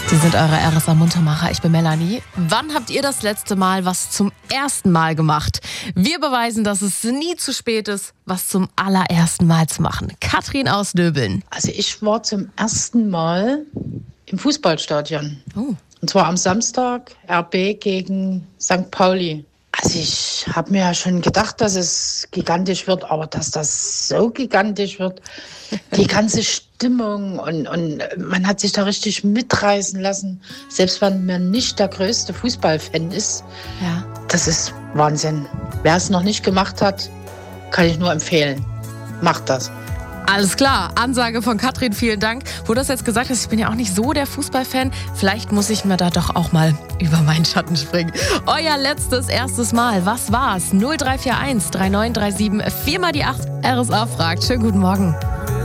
Sie sind eure RSA Muntermacher. Ich bin Melanie. Wann habt ihr das letzte Mal was zum ersten Mal gemacht? Wir beweisen, dass es nie zu spät ist, was zum allerersten Mal zu machen. Katrin aus Döbeln. Also ich war zum ersten Mal im Fußballstadion. Oh. Und zwar am Samstag RB gegen St. Pauli. Also ich habe mir ja schon gedacht, dass es gigantisch wird, aber dass das so gigantisch wird, die ganze Stimmung und man hat sich da richtig mitreißen lassen, selbst wenn man nicht der größte Fußballfan ist. Ja. Das ist Wahnsinn. Wer es noch nicht gemacht hat, kann ich nur empfehlen. Macht das. Alles klar, Ansage von Katrin, vielen Dank. Wo du das jetzt gesagt hast, ich bin ja auch nicht so der Fußballfan. Vielleicht muss ich mir da doch auch mal über meinen Schatten springen. Euer erstes Mal, was war's? 0341 3937 4 mal die 8 RSA fragt. Schönen guten Morgen.